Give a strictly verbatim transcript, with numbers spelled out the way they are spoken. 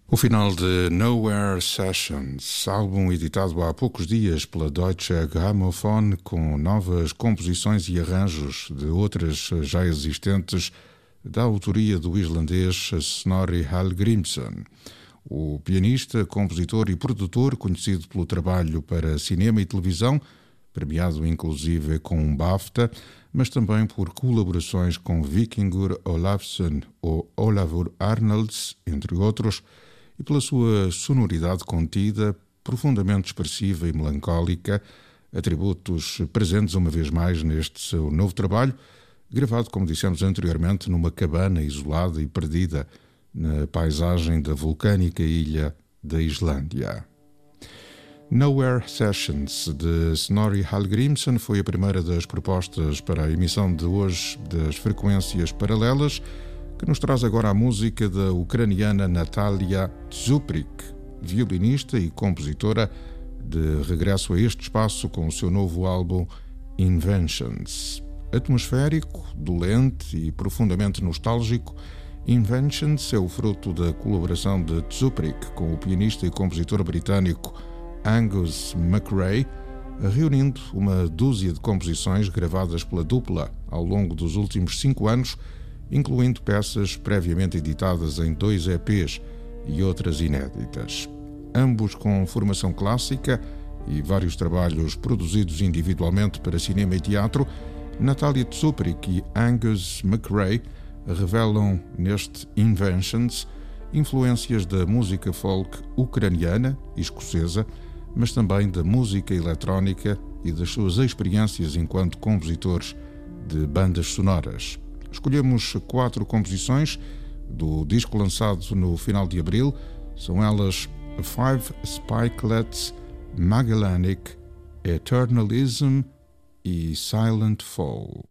O final de Nowhere Sessions, álbum editado há poucos dias pela Deutsche Grammophon, com novas composições e arranjos de outras já existentes, da autoria do islandês Snorri Hallgrímsson. O pianista, compositor e produtor, conhecido pelo trabalho para cinema e televisão, premiado inclusive com um BAFTA, mas também por colaborações com Víkingur Ólafsson ou Ólafur Arnalds, entre outros, e pela sua sonoridade contida, profundamente expressiva e melancólica, atributos presentes uma vez mais neste seu novo trabalho, gravado, como dissemos anteriormente, numa cabana isolada e perdida na paisagem da vulcânica ilha da Islândia. Nowhere Sessions, de Snorri Hallgrímsson, foi a primeira das propostas para a emissão de hoje das Frequências Paralelas, que nos traz agora a música da ucraniana Natalia Tsuprik, violinista e compositora, de regresso a este espaço com o seu novo álbum Inventions. Atmosférico, dolente e profundamente nostálgico, Inventions é o fruto da colaboração de Tsuprik com o pianista e compositor britânico Angus McRae, reunindo uma dúzia de composições gravadas pela dupla ao longo dos últimos cinco anos, incluindo peças previamente editadas em dois E Pês e outras inéditas. Ambos com formação clássica e vários trabalhos produzidos individualmente para cinema e teatro, Natalia Tsuprik e Angus McRae revelam neste Inventions influências da música folk ucraniana e escocesa, mas também da música eletrónica e das suas experiências enquanto compositores de bandas sonoras. Escolhemos quatro composições do disco lançado no final de abril. São elas Five Spikelets, Magellanic, Eternalism e Silent Fall.